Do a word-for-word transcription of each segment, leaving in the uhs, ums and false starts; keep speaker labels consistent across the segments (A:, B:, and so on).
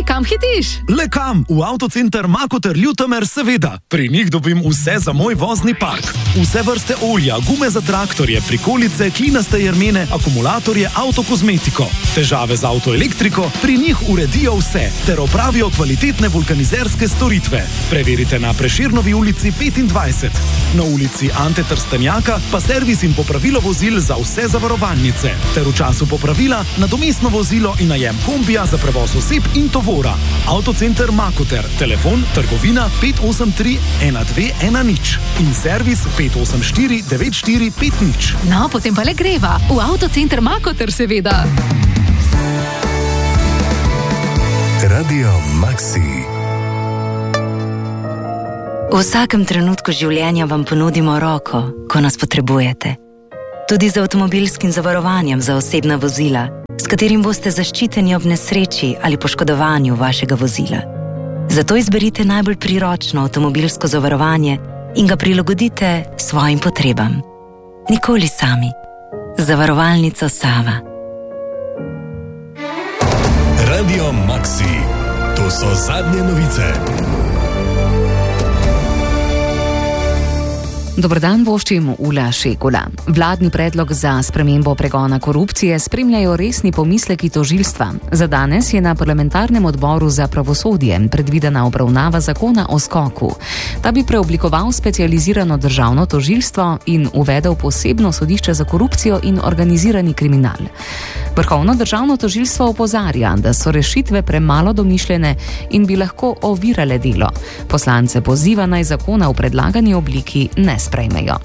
A: kam hitiš?
B: Le kam? V Avtocenter Makoter Ljutomer, seveda. Pri njih dobim vse za moj vozni park. Vse vrste olja, gume za traktorje, prikolice, klinaste jermene, akumulatorje, avtokozmetiko. Težave z avtoelektriko, pri njih uredijo vse, ter opravijo kvalitetne vulkanizerske storitve. Preverite na Prešernovi ulici petindvajset. Na ulici Ante Trstenjaka pa servis in popravilo vozil za vse zavarovalnice. Ter v času popravila nadomestno vozilo in najem kombija za prevoz oseb in tovora. Avtocenter Makoter, telefon trgovina pet osem tri ena dve ena nič in servis pet osem štiri devet štiri pet nič.
A: No, potem pa le greva. V Avtocenter Makoter, seveda.
C: Radio Maxi.
D: V vsakem trenutku življenja vam ponudimo roko, ko nas potrebujete. Tudi z avtomobilskim zavarovanjem za osebna vozila, s katerim boste zaščiteni ob nesreči ali poškodovanju vašega vozila. Zato izberite najbolj priročno avtomobilsko zavarovanje in ga prilagodite svojim potrebam. Nikoli sami. Zavarovalnica Sava.
C: Radio Maxi. To so zadnje novice.
A: Dober dan, voščim Ula Šekula. Vladni predlog za spremembo pregona korupcije spremljajo resni pomisleki tožilstva. Za danes je na parlamentarnem odboru za pravosodje predvidena obravnava zakona o skoku. Ta bi preoblikoval specializirano državno tožilstvo in uvedel posebno sodišče za korupcijo in organizirani kriminal. Vrhovno državno tožilstvo opozarja, da so rešitve premalo domišljene in bi lahko ovirale delo. Poslance poziva naj zakona v predlagani obliki ne sprejmejo.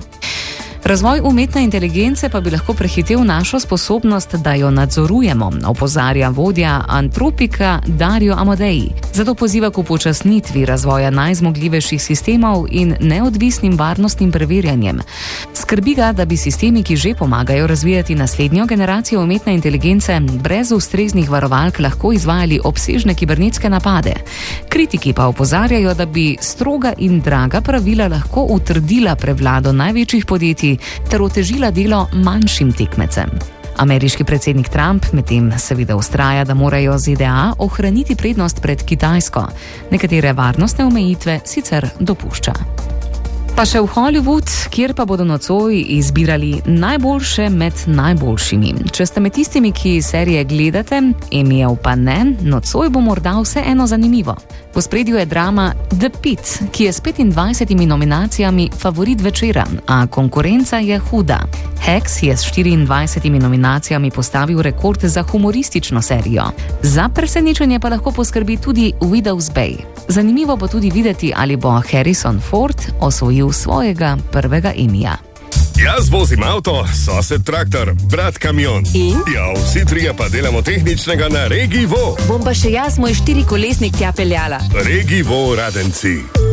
A: Razvoj umetne inteligence pa bi lahko prehitel našo sposobnost, da jo nadzorujemo, opozarja vodja Antropika Dario Amodei. Zato poziva k upočasnitvi razvoja najzmogljivejših sistemov in neodvisnim varnostnim preverjanjem. Skrbi ga, da bi sistemi, ki že pomagajo razvijati naslednjo generacijo umetne inteligence, brez ustreznih varovalk lahko izvajali obsežne kibernetske napade. Kritiki pa opozarjajo, da bi stroga in draga pravila lahko utrdila prevlado največjih podjetij ter otežila delo manjšim tekmecem. Ameriški predsednik Trump medtem seveda vztraja, da morajo Z D A ohraniti prednost pred Kitajsko. Nekatere varnostne omejitve sicer dopušča. Pa še v Hollywood, kjer pa bodo nocoj izbirali najboljše med najboljšimi. Če ste med tistimi, ki serije gledate, Emmyjev pa ne, nocoj bo morda vseeno zanimivo. V ospredju je drama The Pitt, ki je s petindvajsetimi nominacijami favorit večera, a konkurenca je huda. Hacks je s štiriindvajsetimi nominacijami postavil rekord za humoristično serijo. Za presenečenje pa lahko poskrbi tudi Widow's Bay. Zanimivo bo tudi videti, ali bo Harrison Ford osvojil svojega prvega Emmyja.
E: Jaz vozim avto, sosed traktor, brat kamion.
F: In?
E: Ja, vsi trije pa delamo tehničnega na Regivo.
F: Bom pa še jaz moj štirikolesnik tja peljala.
E: Regivo Radenci.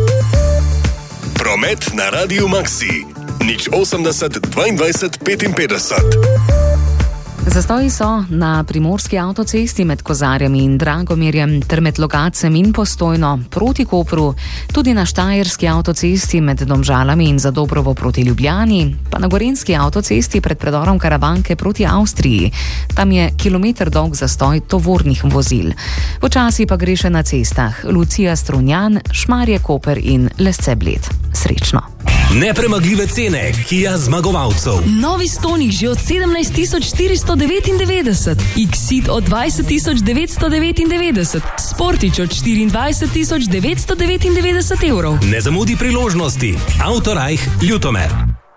C: Promet na Radio Maxi. Nič osemdeset dvaindvajset petinpetdeset.
A: Zastoji so na primorski avtocesti med Kozarjami in Dragomirjem ter med Logacem in Postojno proti Kopru, tudi na štajerski avtocesti med Domžalami in Zadobrovo proti Ljubljani, pa na gorenjski avtocesti pred predorom Karavanke proti Avstriji. Tam je kilometer dolg zastoj tovornih vozil. Počasi pa gre še na cestah Lucija Strunjan, Šmarje Koper in Lesce Bled. Srečno!
G: Nepremagljive cene Kia zmagovalcev.
F: Novi Stonic že od sedemnajst tisoč štiristo devetindevetdeset, Exit od dvajset tisoč devetsto devetindevetdeset, Sportič od štiriindvajset tisoč devetsto devetindevetdeset evrov.
G: Ne zamudi priložnosti. Autorajh Ljutomer.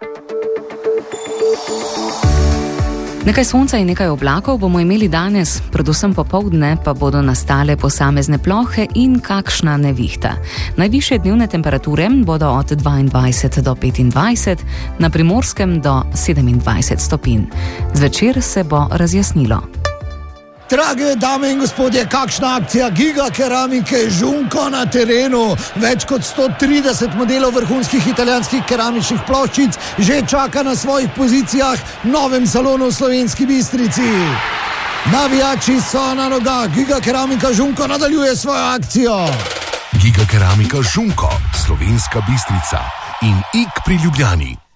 A: Nekaj sonca in nekaj oblakov bomo imeli danes, predvsem popoldne pa bodo nastale posamezne plohe in kakšna nevihta. Najvišje dnevne temperature bodo od dvaindvajset do petindvajset, na Primorskem do sedemindvajset stopinj. Zvečer se bo razjasnilo.
H: Drage dame in gospodje, kakšna akcija Giga Keramike Žunko na terenu. Več kot sto trideset modelov vrhunskih italijanskih keramičnih ploščic že čaka na svojih pozicijah v novem salonu v Slovenski Bistrici. Navijači so na nogah, Giga Keramika Žunko nadaljuje svojo akcijo.
C: Giga Keramika Žunko, Slovenska Bistrica in I K pri Ljubljani.